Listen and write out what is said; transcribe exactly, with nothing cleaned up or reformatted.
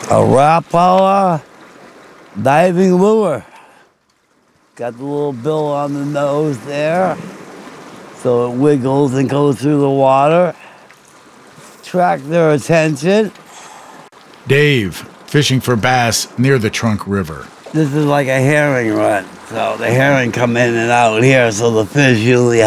A Rapala diving lure. Got the little bill on the nose there, so it wiggles and goes through the water. Attract their attention. Dave, fishing for bass near the Trunk River. This is like a herring run, so the herring come in and out here, so the fish usually